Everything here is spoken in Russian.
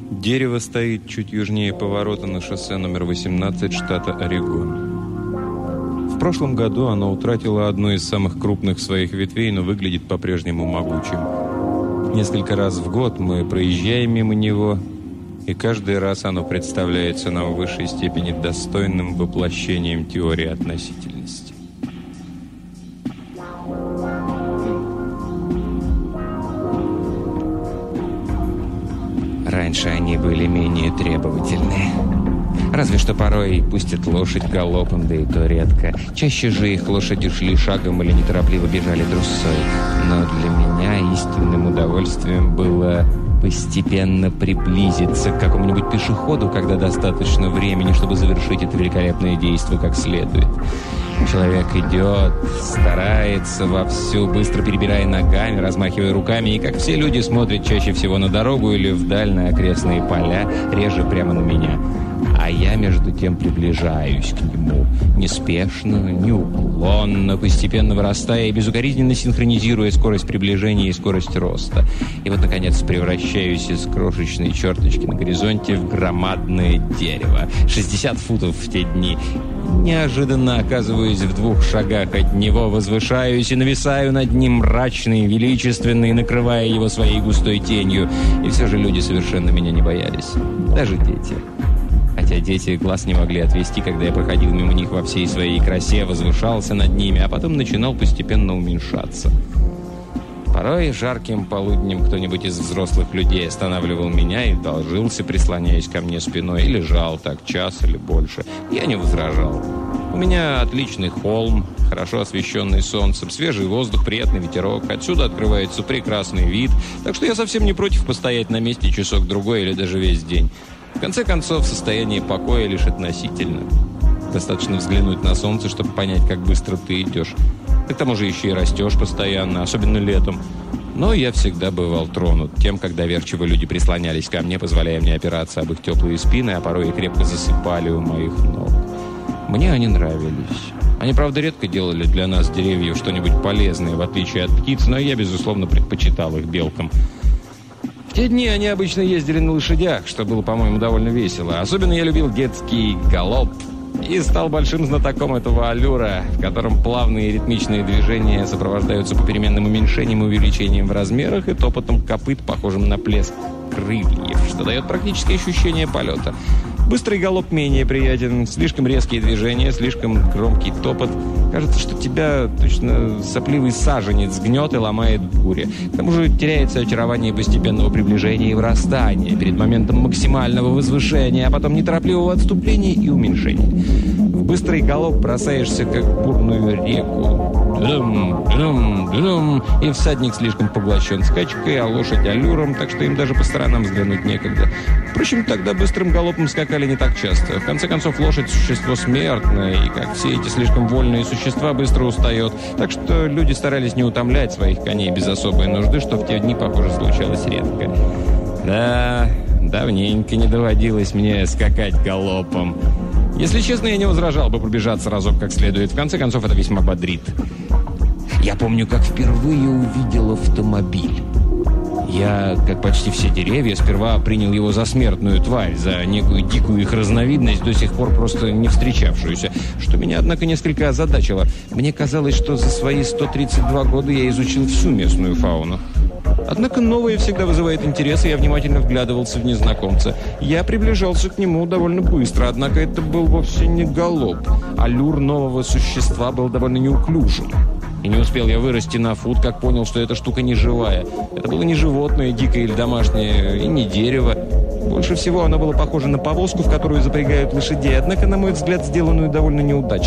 Дерево стоит чуть южнее поворота на шоссе номер 18 штата Орегон. В прошлом году оно утратило одну из самых крупных своих ветвей, но выглядит по-прежнему могучим. Несколько раз в год мы проезжаем мимо него, и каждый раз оно представляется нам в высшей степени достойным воплощением теории относительности. Раньше они были менее требовательны. Разве что порой пустят лошадь галопом, да и то редко. Чаще же их лошади шли шагом или неторопливо бежали трусцой. Но для меня истинным удовольствием было постепенно приблизиться к какому-нибудь пешеходу, когда достаточно времени, чтобы завершить это великолепное действие как следует. Человек идет, старается вовсю, быстро перебирая ногами, размахивая руками, и, как все люди, смотрит чаще всего на дорогу или вдаль на окрестные поля, реже прямо на меня. А я, между тем, приближаюсь к нему, неспешно, неуклонно, постепенно вырастая и безукоризненно синхронизируя скорость приближения и скорость роста. И вот, наконец, превращаюсь из крошечной черточки на горизонте в громадное дерево. 60 футов в те дни. Неожиданно оказываюсь в 2 шагах от него, возвышаюсь и нависаю над ним мрачный, величественный, накрывая его своей густой тенью. И все же люди совершенно меня не боялись. Даже дети. Хотя дети глаз не могли отвести, когда я проходил мимо них во всей своей красе, возвышался над ними, а потом начинал постепенно уменьшаться. Порой жарким полуднем кто-нибудь из взрослых людей останавливал меня и должился, прислоняясь ко мне спиной, и лежал так час или больше. Я не возражал. У меня отличный холм, хорошо освещенный солнцем, свежий воздух, приятный ветерок. Отсюда открывается прекрасный вид, так что я совсем не против постоять на месте часок-другой или даже весь день. В конце концов, состояние покоя лишь относительно. Достаточно взглянуть на солнце, чтобы понять, как быстро ты идешь. Ты к тому же еще и растешь постоянно, особенно летом. Но я всегда бывал тронут тем, как доверчиво люди прислонялись ко мне, позволяя мне опираться об их теплые спины, а порой и крепко засыпали у моих ног. Мне они нравились. Они, правда, редко делали для нас, деревьев, что-нибудь полезное, в отличие от птиц, но я, безусловно, предпочитал их белкам. В те дни они обычно ездили на лошадях, что было, по-моему, довольно весело. Особенно я любил детский галоп и стал большим знатоком этого аллюра, в котором плавные ритмичные движения сопровождаются попеременным уменьшением и увеличением в размерах и топотом копыт, похожим на плеск крыльев, что дает практическое ощущение полета. Быстрый галоп менее приятен, слишком резкие движения, слишком громкий топот. Кажется, что тебя точно сопливый саженец гнет и ломает в буре. К тому же теряется очарование постепенного приближения и вырастания перед моментом максимального возвышения, а потом неторопливого отступления и уменьшения. В быстрый галоп бросаешься, как в бурную реку. Дум-дум-дум, и всадник слишком поглощен скачкой, а лошадь аллюром, так что им даже по сторонам взглянуть некогда. Впрочем, тогда быстрым галопом скакали не так часто. В конце концов, лошадь – существо смертное, и, как все эти слишком вольные существа, быстро устает. Так что люди старались не утомлять своих коней без особой нужды, что в те дни, похоже, случалось редко. Да, давненько не доводилось мне скакать галопом. Если честно, я не возражал бы пробежаться разок как следует. В конце концов, это весьма бодрит. Я помню, как впервые увидел автомобиль. Я, как почти все деревья, сперва принял его за смертную тварь, за некую дикую их разновидность, до сих пор просто не встречавшуюся, что меня, однако, несколько озадачило. Мне казалось, что за свои 132 года я изучил всю местную фауну. Однако новое всегда вызывает интерес, и я внимательно вглядывался в незнакомца. Я приближался к нему довольно быстро, однако это был вовсе не галоп. Аллюр нового существа был довольно неуклюжим. И не успел я вырасти на фут, как понял, что эта штука не живая. Это было не животное, дикое или домашнее, и не дерево. Больше всего оно было похоже на повозку, в которую запрягают лошадей, однако, на мой взгляд, сделанную довольно неудачно.